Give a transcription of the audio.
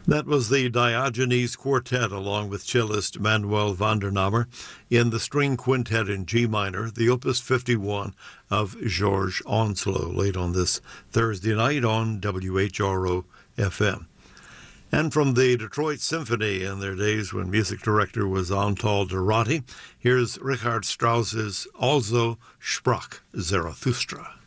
That was the Diogenes Quartet along with cellist Manuel van der Namer in the string quintet in G minor, the Opus 51 of Georges Onslow, late on this Thursday night on WHRO FM. And from the Detroit Symphony in their days when music director was Antal Dorati, here's Richard Strauss's Also sprach Zarathustra.